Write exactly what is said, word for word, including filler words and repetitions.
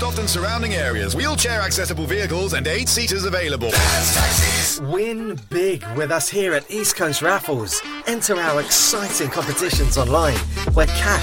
Lowestoft and surrounding areas. Wheelchair accessible vehicles and eight seaters available. Dance taxis. Win big with us here at East Coast Raffles. Enter our exciting competitions online where cash